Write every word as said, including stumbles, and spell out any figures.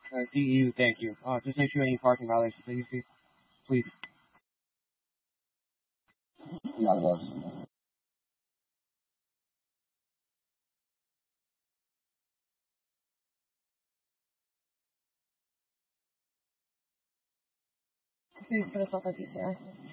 Uh, D U, thank you. Uh, just issue any parking violations that you see, please. Not those. Please put us off as you say.